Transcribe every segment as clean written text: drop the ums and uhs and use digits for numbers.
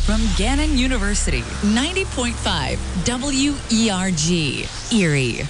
from Gannon University, 90.5 WERG, Erie.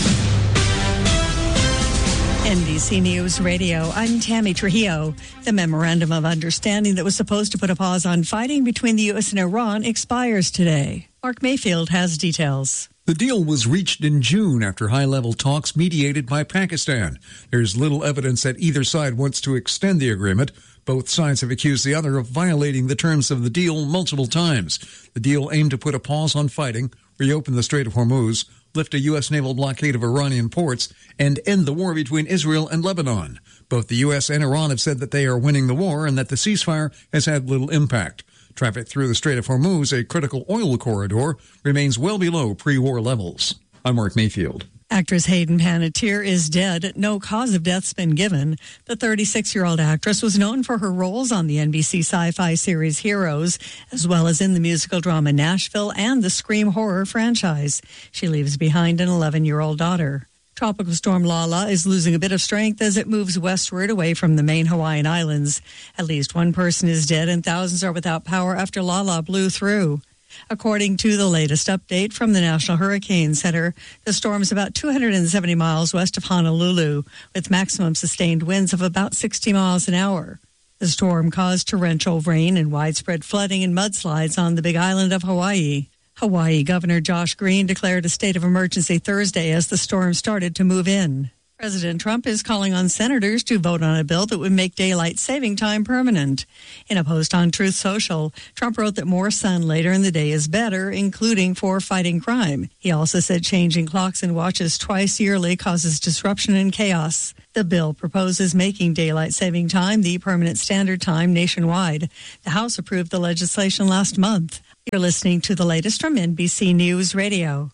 NBC News Radio, I'm Tammy Trujillo. The Memorandum of Understanding that was supposed to put a pause on fighting between the U.S. and Iran expires today. Mark Mayfield has details. The deal was reached in June after high-level talks mediated by Pakistan. There's little evidence that either side wants to extend the agreement. Both sides have accused the other of violating the terms of the deal multiple times. The deal aimed to put a pause on fighting, reopen the Strait of Hormuz, lift a U.S. naval blockade of Iranian ports, and end the war between Israel and Lebanon. Both the U.S. and Iran have said that they are winning the war and that the ceasefire has had little impact. Traffic through the Strait of Hormuz, a critical oil corridor, remains well below pre-war levels. I'm Mark Mayfield. Actress Hayden Panettiere is dead. No cause of death's been given. The 36-year-old actress was known for her roles on the NBC sci-fi series Heroes, as well as in the musical drama Nashville and the Scream horror franchise. She leaves behind an 11-year-old daughter. Tropical storm Lala is losing a bit of strength as it moves westward away from the main Hawaiian Islands. At least one person is dead and thousands are without power after Lala blew through. According to the latest update from the National Hurricane Center, the storm is about 270 miles west of Honolulu, with maximum sustained winds of about 60 miles an hour. The storm caused torrential rain and widespread flooding and mudslides on the Big Island of Hawaii. Hawaii Governor Josh Green declared a state of emergency Thursday as the storm started to move in. President Trump is calling on senators to vote on a bill that would make daylight saving time permanent. In a post on Truth Social, Trump wrote that more sun later in the day is better, including for fighting crime. He also said changing clocks and watches twice yearly causes disruption and chaos. The bill proposes making daylight saving time the permanent standard time nationwide. The House approved the legislation last month. You're listening to the latest from NBC News Radio.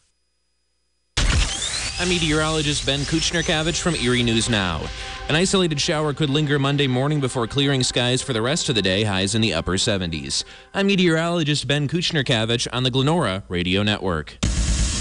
I'm meteorologist Ben Kuchner-Kavich from Erie News Now. An isolated shower could linger Monday morning before clearing skies for the rest of the day, highs in the upper 70s. I'm meteorologist Ben Kuchner-Kavich on the Glenora Radio Network.